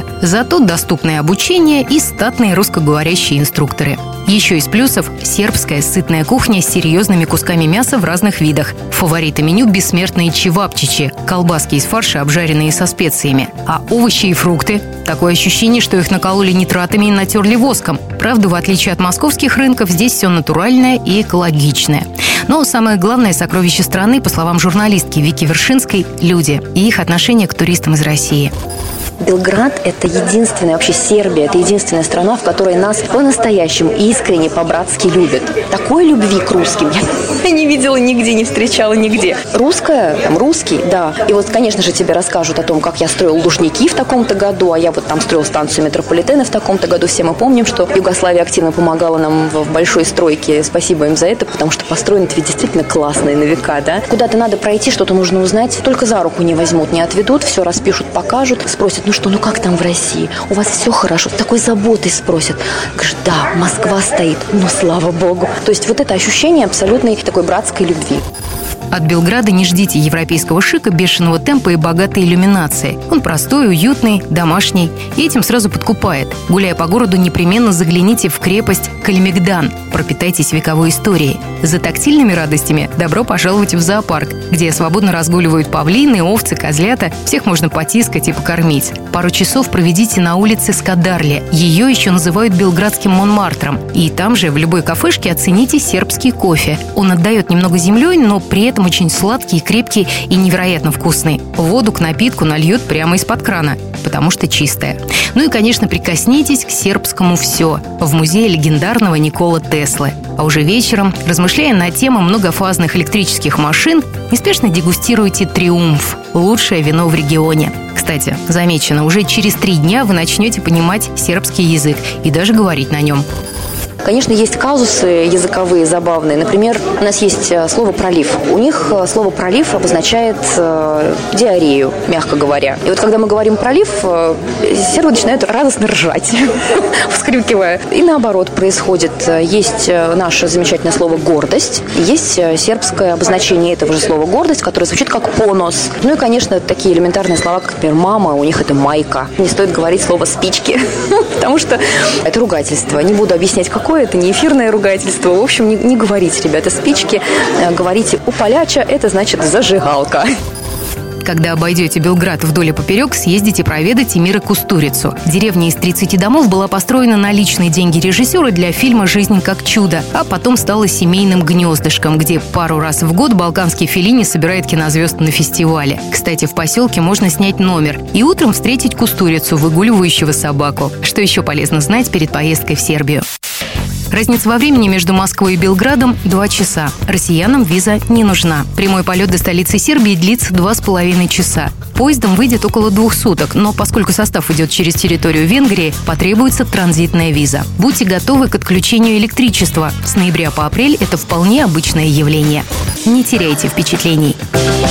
дорого. Зато доступное обучение и статные русскоговорящие инструкторы. Еще из плюсов – сербская сытная кухня с серьезными кусками мяса в разных видах. Фавориты меню – бессмертные чевапчичи – колбаски из фарша, обжаренные со специями. А овощи и фрукты – такое ощущение, что их накололи нитратами и натерли воском. Правда, в отличие от московских рынков, здесь все натуральное и экологичное. Но самое главное сокровище страны, по словам журналистки Вики Вершинской, – люди и их отношение к туристам из России. Белград – это единственная, вообще Сербия – это единственная страна, в которой нас по-настоящему искренне, по-братски любят. Такой любви к русским я не видела нигде, не встречала нигде. Русская, там, русский, да. И вот, конечно же, тебе расскажут о том, как я строил Лужники в таком-то году, а я вот там строил станцию метрополитена в таком-то году. Все мы помним, что Югославия активно помогала нам в большой стройке. Спасибо им за это, потому что построено это ведь действительно классно и на века, да. Куда-то надо пройти, что-то нужно узнать, только за руку не возьмут, не отведут, все распишут, покажут, спросят, ну как там в России? У вас все хорошо? С такой заботой спросят. Говоришь, да, Москва стоит, ну слава богу. То есть вот это ощущение абсолютной такой братской любви. От Белграда не ждите европейского шика, бешеного темпа и богатой иллюминации. Он простой, уютный, домашний и этим сразу подкупает. Гуляя по городу, непременно загляните в крепость Калимегдан. Пропитайтесь вековой историей. За тактильными радостями добро пожаловать в зоопарк, где свободно разгуливают павлины, овцы, козлята. Всех можно потискать и покормить. Пару часов проведите на улице Скадарли. Ее еще называют белградским Монмартром. И там же, в любой кафешке, оцените сербский кофе. Он отдает немного землей, но при этом очень сладкий, крепкий и невероятно вкусный. Воду к напитку нальет прямо из-под крана, потому что чистая. Ну и, конечно, прикоснитесь к сербскому «все» в музее легендарного Никола Теслы. А уже вечером, размышляя на тему многофазных электрических машин, неспешно дегустируйте «Триумф» – лучшее вино в регионе. Кстати, замечено, уже через 3 дня вы начнете понимать сербский язык и даже говорить на нем. Конечно, есть казусы языковые забавные. Например, у нас есть слово «пролив». У них слово «пролив» обозначает диарею, мягко говоря. И вот когда мы говорим «пролив», сербы начинают радостно ржать, вскрикивая. И наоборот происходит. Есть наше замечательное слово «гордость», есть сербское обозначение этого же слова «гордость», которое звучит как «понос». Ну и, конечно, такие элементарные слова, как, например, «мама», у них это «майка». Не стоит говорить слово «спички», потому что это ругательство. Не буду объяснять, какое. Это не эфирное ругательство. В общем, не говорите, ребята, спички. Говорите «у поляча», это значит «зажигалка». Когда обойдете Белград вдоль и поперек, съездите проведать Эмира Кустурицу. Деревня из 30 домов была построена на личные деньги режиссера для фильма «Жизнь как чудо», а потом стала семейным гнездышком, где пару раз в год балканский Феллини собирает кинозвезд на фестивале. Кстати, в поселке можно снять номер и утром встретить Кустурицу, выгуливающего собаку. Что еще полезно знать перед поездкой в Сербию? Разница во времени между Москвой и Белградом – 2 часа. Россиянам виза не нужна. Прямой полет до столицы Сербии длится 2,5 часа. Поездом выйдет около 2 суток, но поскольку состав идет через территорию Венгрии, потребуется транзитная виза. Будьте готовы к отключению электричества. С ноября по апрель это вполне обычное явление. Не теряйте впечатлений.